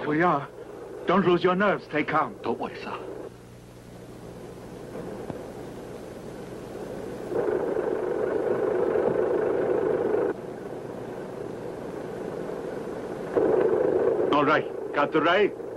Here we are. Don't lose your nerve. Stay calm. Don't worry, sir. All right. Got the ray?